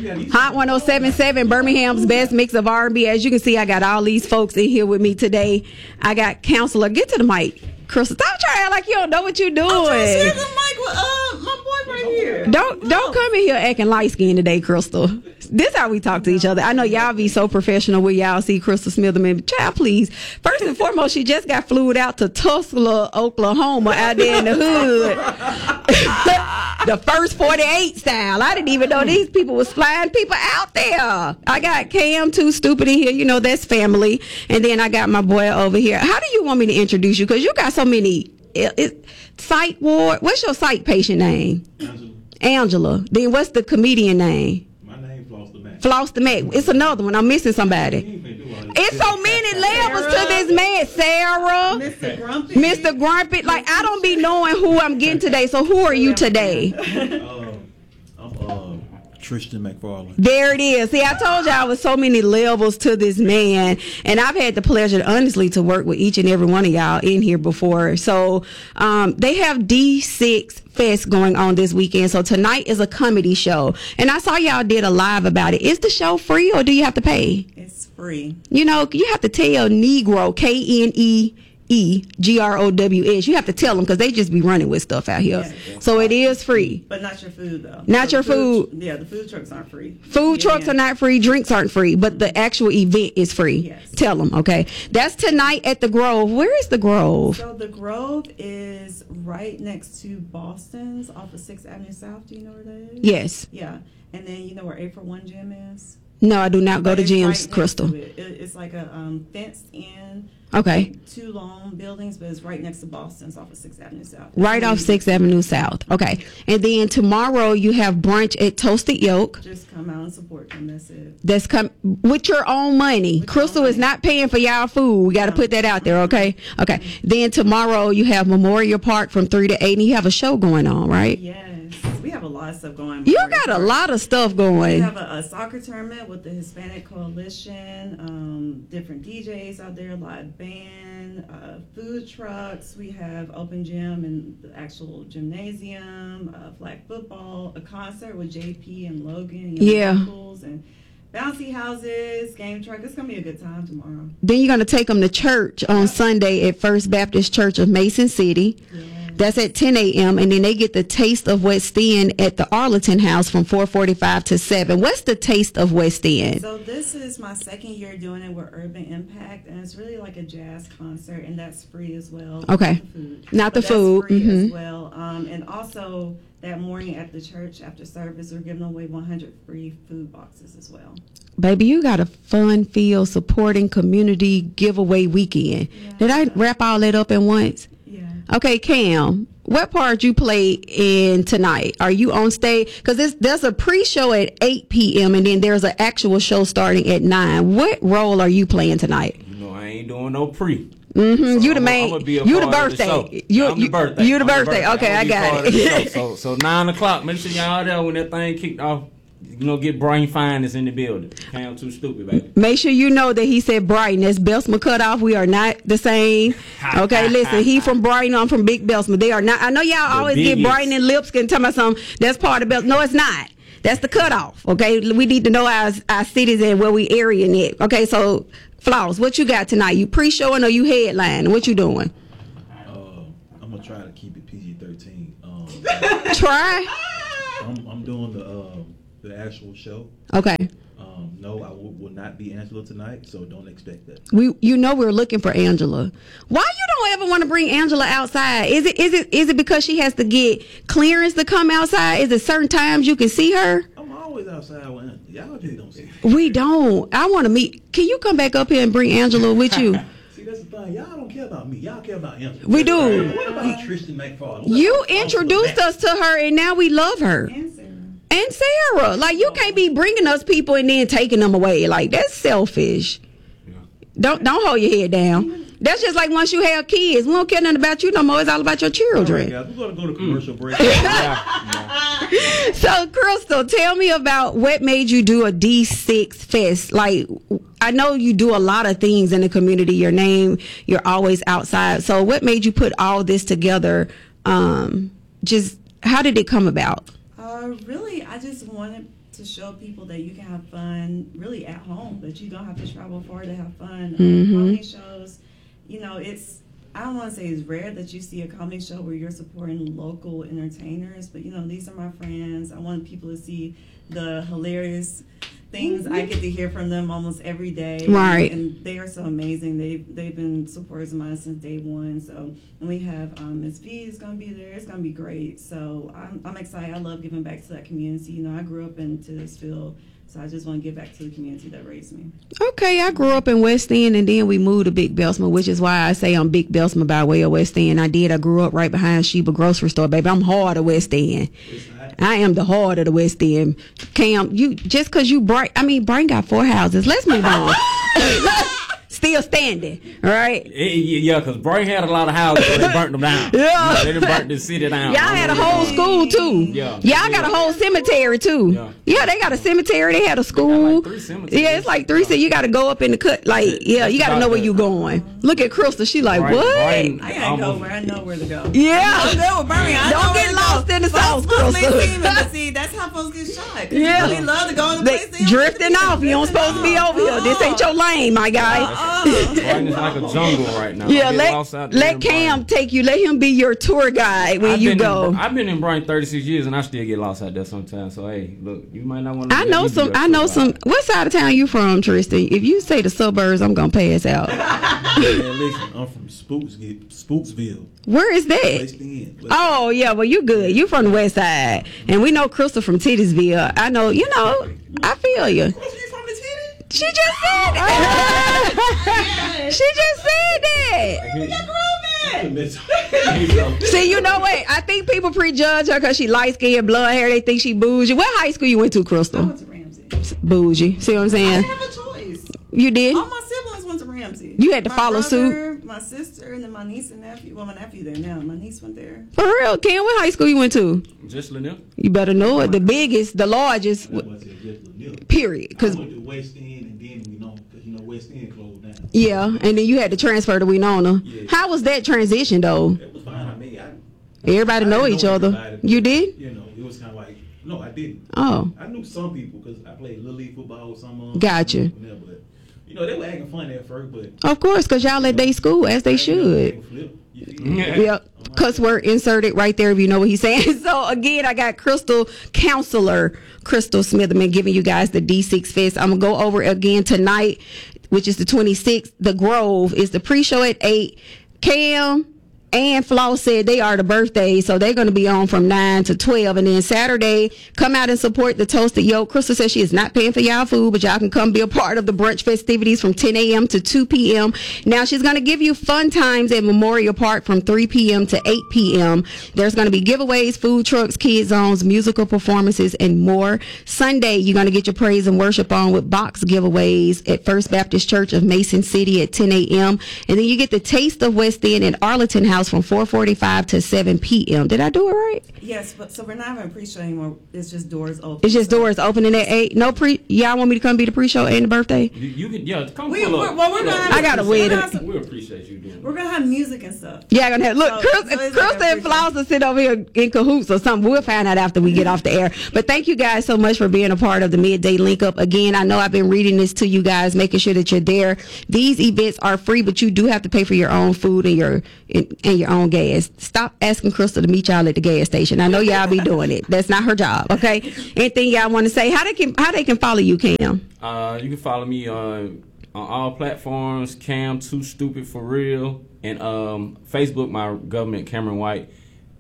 Hot 107.7, Birmingham's best mix of R&B. As you can see, I got all these folks in here with me today. I got Counselor. Get to the mic. Crystal, stop trying to act like you don't know what you're doing. I'm trying to share the mic with my boy right here. Don't come in here acting light skinned today, Crystal. This how we talk to each other. I know y'all be so professional when y'all see Crystal Smitherman. Child, please. First and foremost, she just got flued out to Tulsa, Oklahoma, out there in the hood. The first 48 style. I didn't even know these people was flying people out there. I got Cam Too Stupid in here. You know, that's family. And then I got my boy over here. How do you want me to introduce you? Because you got so many. Psych ward. What's your psych patient name? Angela. Then what's the comedian name? Floss the Mac. It's another one. I'm missing somebody. It's so many levels to this man. Sarah. Mr. Grumpy. Like, I don't be knowing who I'm getting today. So who are you today? I'm Tristan McFarland. There it is. See, I told y'all there was so many levels to this man. And I've had the pleasure, honestly, to work with each and every one of y'all in here before. So they have D6 Fest going on this weekend. So tonight is a comedy show. And I saw y'all did a live about it. Is the show free or do you have to pay? It's free. You know, you have to tell Negro, KNEEGROWS. You have to tell them because they just be running with stuff out here. Yeah, so it is free. But not your food, though. Not your food. Yeah, the food trucks aren't free. Food trucks are not free. Drinks aren't free. But the actual event is free. Yes. Tell them, okay? That's tonight at the Grove. Where is the Grove? So the Grove is right next to Boston's off of 6th Avenue South. Do you know where that is? Yes. Yeah. And then you know where A for One Gym is? No, I do not go to gyms, right Crystal. It's like a fenced in. Okay. Two long buildings, but it's right next to Boston's off of 6th Avenue South. Right off 6th Avenue South. Okay. And then tomorrow you have brunch at Toasted Yolk. Just come out and support them. That's it. That's with your own money. Crystal is not paying for y'all food. We got to put that out there, okay? Okay. Then tomorrow you have Memorial Park from 3 to 8, and you have a show going on, right? Yes. We have a lot of stuff going on. You got a lot of stuff going. We have a soccer tournament with the Hispanic Coalition, different DJs out there, live band, food trucks. We have open gym and the actual gymnasium, flag football, a concert with JP and Logan, locals, and bouncy houses, game truck. It's going to be a good time tomorrow. Then you're going to take them to church on Sunday at First Baptist Church of Mason City. Yeah. That's at 10 a.m. And then they get the Taste of West End at the Arlington House from 4:45 to 7. What's the Taste of West End? So this is my second year doing it with Urban Impact, and it's really like a jazz concert, and that's free as well. Okay. Not the food. That's free as well. And also that morning at the church after service, we're giving away 100 free food boxes as well. Baby, you got a fun-filled, supporting community giveaway weekend. Yeah. Did I wrap all that up at once? Yeah. Okay, Cam, what part you play in tonight? Are you on stage? Because there's a pre-show at 8 p.m. and then there's an actual show starting at 9. What role are you playing tonight? You know, I ain't doing no pre. Mm-hmm. So you the main. You the birthday. I'm the birthday. You the birthday. Okay, I got it. So 9 o'clock. Make sure y'all there when that thing kicked off. You know, get Brian Finest in the building. Cam Too Stupid, baby. Make sure you know that he said Brighton. That's Belsma Cutoff. We are not the same. Okay, listen. He from Brighton. I'm from Big Belsma. They are not. I know y'all always get Brighton and Lipscomb talking about something. That's part of Belsma. No, it's not. That's the cutoff. Okay, we need to know our cities and where we areaing it. Okay, so Floss, what you got tonight? You pre-showing or you headline? What you doing? I'm gonna try to keep it PG-13. Try. I'm doing the actual show. Okay. No, I will not be Angela tonight, so don't expect that. We're looking for Angela. Why you don't ever want to bring Angela outside? Is it because she has to get clearance to come outside? Is it certain times you can see her? I'm always outside with Angela. Y'all just don't see her. We don't. I want to meet. Can you come back up here and bring Angela with you? See, that's the thing. Y'all don't care about me. Y'all care about Angela. We do. What about Tristan McFarland? You introduced us to her, and now we love her. And Sarah, like, you can't be bringing us people and then taking them away. Like, that's selfish. Yeah. Don't hold your head down. That's just like once you have kids, we don't care nothing about you no more. It's all about your children. All right, guys, we're gonna go to commercial break. So, Crystal, tell me about what made you do a D6 Fest. Like, I know you do a lot of things in the community. Your name, you're always outside. So, what made you put all this together? Just how did it come about? Really, I just wanted to show people that you can have fun really at home, that you don't have to travel far to have fun. Comedy shows, you know, I don't want to say it's rare that you see a comedy show where you're supporting local entertainers, but, you know, these are my friends. I want people to see the hilarious things I get to hear from them almost every day. Right. And they are so amazing. They've been supporters of mine since day one. So, and we have Ms. V is going to be there. It's going to be great. So I'm excited. I love giving back to that community. You know, I grew up in Titusville, so I just want to give back to the community that raised me. Okay, I grew up in West End, and then we moved to Big Belsma, which is why I say I'm Big Belsma by way of West End. I grew up right behind Sheba grocery store, baby. I'm hard of West End. I am the heart of the West End. Cam, you just because you Brian got 4 houses. Let's move on. Still standing, right? Yeah, because Brian had a lot of houses, but they burnt them down. Yeah. They done burnt the city down. Y'all had a whole school too. Yeah. Y'all got a whole cemetery too. Yeah, they got a cemetery. They had a school. Like 3 cemeteries. Yeah, it's like 3. So you got to go up in the cut. Like, yeah, you got to know where you going. Look at Crystal. She like, what? Brian, I gotta go where I know where to go. Yeah. I'm good with Bernie. I know Don't where get to lost go. in the sauce, Folks may Crystal. see me, but see, that's how folks get shot. Yeah. We love to go in the They place. they don't drifting want off. You don't supposed to be over here. This ain't your lane, my guy. Brian is like a jungle right now. Yeah, I get lost out there let in Cam Brian. take you. Let him be your tour guide when you go. I've been in Brian 36 years and I still get lost out there sometimes. So hey, look, you might not want to. I know some. What side of town you from, Tristan? If you say the suburbs, I'm gonna pass out. Man, listen, I'm from Spooksville. Where is that? West End. Oh yeah, well you good. You from the west side, and we know Crystal from Titusville. I know. You know, I feel you. You from the titty? She just said that. She just said that. See, you know what? I think people prejudge her because she light skinned, blonde hair. They think she bougie. What high school you went to, I Crystal? went to Ramsey. Bougie. See what I'm I saying? didn't have a choice. You did. All my siblings went to Ramsey. You had to My follow brother, suit? My sister, and then my niece and nephew. Well, my nephew there now. My niece went there. For real, Ken, what high school you went to? Just Lanier. You better know it. The biggest, the largest, period. I Because went to West End and then we know, because you know West End closed down. yeah, and then you had to transfer to Winona. Yeah. How was that transition though? It was fine. I mean, Everybody I know didn't each know other. everybody, You but, did? You know, it was kind of like, no, I didn't. Oh, I knew some people because I played Little League football with some of them. Gotcha. Yeah, but, you know, they were acting funny at first, but. of course, because y'all at their school as they should. Yep. Cuss word inserted right there if you know what he's saying. So again, I got Crystal Counselor Crystal Smitherman giving you guys the D6 Fest. I'm gonna go over again tonight, which is the 26th. The Grove is the pre-show at 8. Cam and Flaw said they are the birthdays, so they're going to be on from 9 to 12. And then Saturday, come out and support the Toasted Yolk. Crystal says she is not paying for y'all food, but y'all can come be a part of the brunch festivities from 10 a.m. to 2 p.m. Now, she's going to give you fun times at Memorial Park from 3 p.m. to 8 p.m. There's going to be giveaways, food trucks, kid zones, musical performances, and more. Sunday, you're going to get your praise and worship on with box giveaways at First Baptist Church of Mason City at 10 a.m. And then you get the Taste of West End at Arlington House from 4:45 to 7 p.m. Did I do it right? Yes, but so we're not having a pre-show anymore. It's just doors open. It's just doors opening at 8. No y'all want me to come be the pre-show and the birthday? You can, yeah, come We're pull up. gonna have. I got a wedding. We appreciate you doing We're it. gonna have music and stuff. Yeah, gonna have, look, So Crystal it's like a and Flaws will sit over here in cahoots or something. We'll find out after we get off the air. But thank you guys so much for being a part of the Midday Link Up. Again, I know I've been reading this to you guys, making sure that you're there. These events are free, but you do have to pay for your own food and your own gas. Stop asking Crystal to meet y'all at the gas station. I know y'all be doing it. That's not her job, okay? Anything y'all want to say? How they can follow you, Cam? You can follow me on all platforms. Cam Too Stupid For Real, and Facebook, my government Cameron White.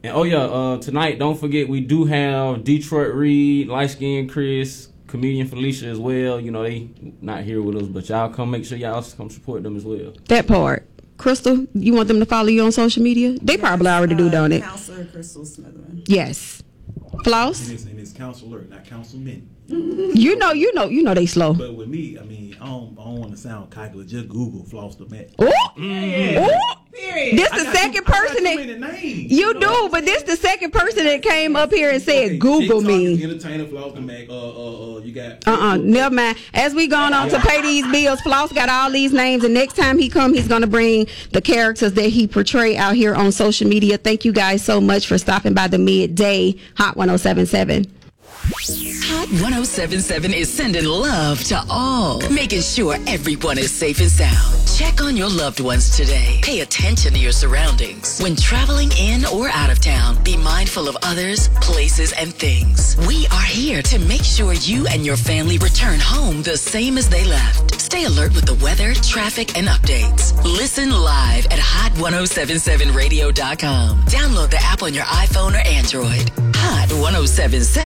And tonight, don't forget we do have Detroit Reed, Light Skin Chris, comedian Felicia as well. You know they not here with us, but y'all come make sure y'all come support them as well. That part. Crystal, you want them to follow you on social media? They probably already do, don't it? Counselor Crystal Smitherman. Yes. Floss? And it's counselor, not councilman. You know they slow. But with me, I mean, I don't want to sound cocky. Just Google Floss the Mac. Ooh! Period. This the second person that you do, but this the second person that came up here and said, "Google me." Entertainer Floss the Mac. You got. Never mind. As we going on to pay these bills, Floss got all these names, and next time he come, he's gonna bring the characters that he portray out here on social media. Thank you guys so much for stopping by the Midday Hot 107.7. Hot 107.7 is sending love to all, making sure everyone is safe and sound. Check on your loved ones today. Pay attention to your surroundings. When traveling in or out of town, be mindful of others, places, and things. We are here to make sure you and your family return home the same as they left. Stay alert with the weather, traffic, and updates. Listen live at hot1077radio.com. Download the app on your iPhone or Android. Hot 107.7.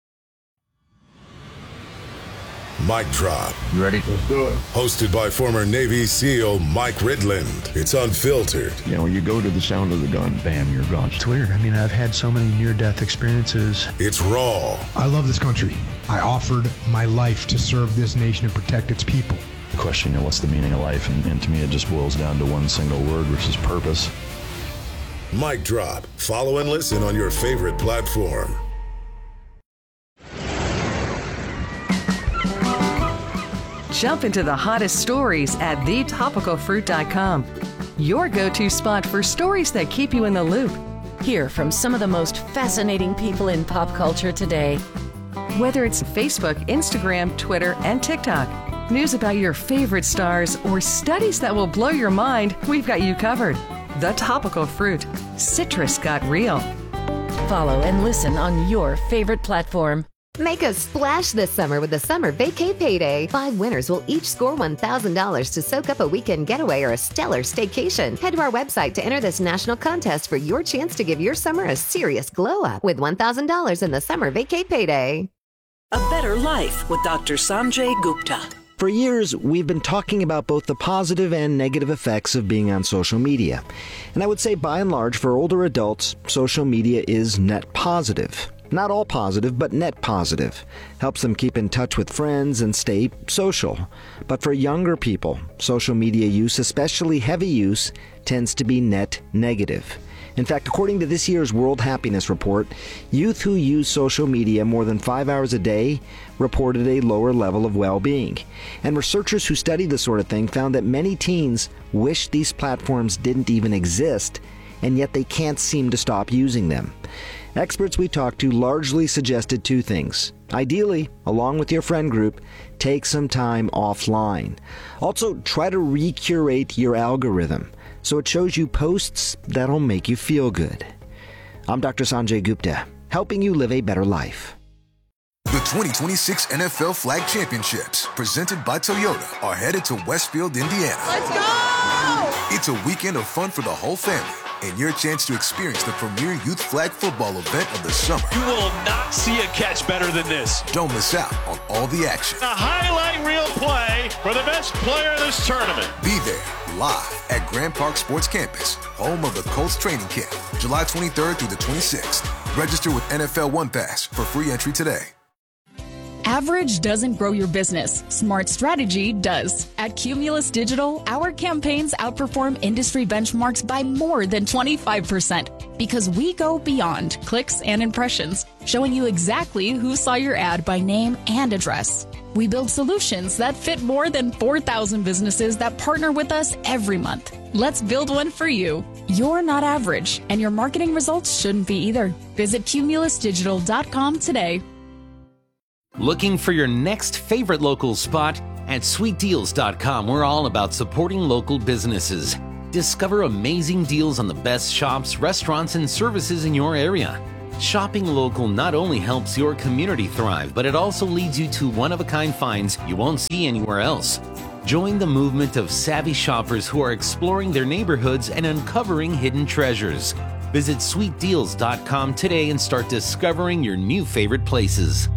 Mic Drop. You ready? Let's do it. Hosted by former Navy SEAL Mike Ridland. It's unfiltered. You know, when you go to the sound of the gun, bam, you're gone. It's weird. I mean, I've had so many near-death experiences. It's raw. I love this country. I offered my life to serve this nation and protect its people. The question, you know, what's the meaning of life? And to me, it just boils down to one single word, which is purpose. Mic Drop. Follow and listen on your favorite platform. Jump into the hottest stories at thetopicalfruit.com. Your go-to spot for stories that keep you in the loop. Hear from some of the most fascinating people in pop culture today. Whether it's Facebook, Instagram, Twitter, and TikTok, news about your favorite stars, or studies that will blow your mind, we've got you covered. The Topical Fruit. Citrus got real. Follow and listen on your favorite platform. Make a splash this summer with the Summer Vacay Payday. 5 winners will each score $1,000 to soak up a weekend getaway or a stellar staycation. Head to our website to enter this national contest for your chance to give your summer a serious glow up with $1,000 in the Summer Vacay Payday. A Better Life with Dr. Sanjay Gupta. For years, we've been talking about both the positive and negative effects of being on social media. And I would say by and large, for older adults, social media is net positive. Not all positive, but net positive. Helps them keep in touch with friends and stay social. But for younger people, social media use, especially heavy use, tends to be net negative. In fact, according to this year's World Happiness Report, youth who use social media more than 5 hours a day reported a lower level of well-being. And researchers who study this sort of thing found that many teens wish these platforms didn't even exist, and yet they can't seem to stop using them. Experts we talked to largely suggested 2 things. Ideally, along with your friend group, take some time offline. Also, try to recurate your algorithm so it shows you posts that'll make you feel good. I'm Dr. Sanjay Gupta, helping you live a better life. The 2026 NFL Flag Championships, presented by Toyota, are headed to Westfield, Indiana. Let's go! It's a weekend of fun for the whole family, and your chance to experience the premier youth flag football event of the summer. You will not see a catch better than this. Don't miss out on all the action. A highlight reel play for the best player in this tournament. Be there live at Grand Park Sports Campus, home of the Colts training camp, July 23rd through the 26th. Register with NFL One Pass for free entry today. Average doesn't grow your business. Smart strategy does. At Cumulus Digital, our campaigns outperform industry benchmarks by more than 25% because we go beyond clicks and impressions, showing you exactly who saw your ad by name and address. We build solutions that fit more than 4,000 businesses that partner with us every month. Let's build one for you. You're not average, and your marketing results shouldn't be either. Visit cumulusdigital.com today. Looking for your next favorite local spot? At sweetdeals.com, we're all about supporting local businesses. Discover amazing deals on the best shops, restaurants, and services in your area. Shopping local not only helps your community thrive, but it also leads you to one-of-a-kind finds you won't see anywhere else. Join the movement of savvy shoppers who are exploring their neighborhoods and uncovering hidden treasures. Visit sweetdeals.com today and start discovering your new favorite places.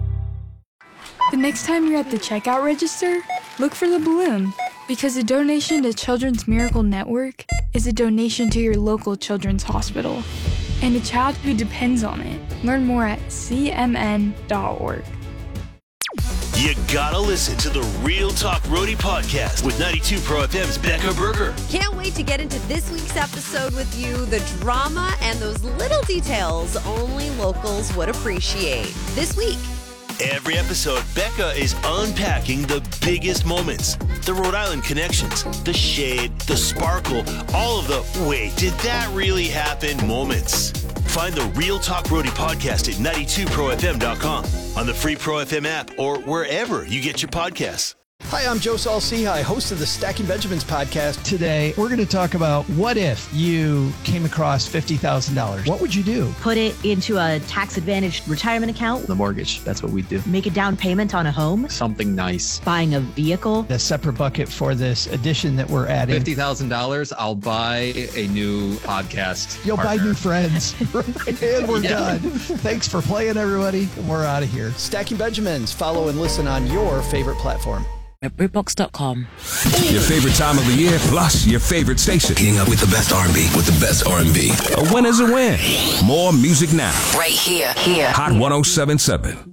The next time you're at the checkout register, look for the balloon, because a donation to Children's Miracle Network is a donation to your local children's hospital and a child who depends on it. Learn more at cmn.org. You gotta listen to the Real Talk Roadie podcast with 92 Pro FM's Becca Berger. Can't wait to get into this week's episode with you. The drama and those little details only locals would appreciate. This week, every episode, Becca is unpacking the biggest moments, the Rhode Island connections, the shade, the sparkle, all of the wait, did that really happen moments. Find the Real Talk Brody podcast at 92profm.com, on the free Pro FM app, or wherever you get your podcasts. Hi, I'm Joe Saul-Sehy, host of the Stacking Benjamins podcast. Today, we're going to talk about what if you came across $50,000? What would you do? Put it into a tax-advantaged retirement account. The mortgage, that's what we do. Make a down payment on a home. Something nice. Buying a vehicle. A separate bucket for this addition that we're adding. $50,000, I'll buy a new podcast. You'll partner. buy new friends. And we're done. Thanks for playing, everybody. We're out of here. Stacking Benjamins. Follow and listen on your favorite platform. At BritBox.com. Your favorite time of the year, plus your favorite station. Getting up with the best R&B, with the best R&B. A win is a win. More music now. Right here. Hot 107.7.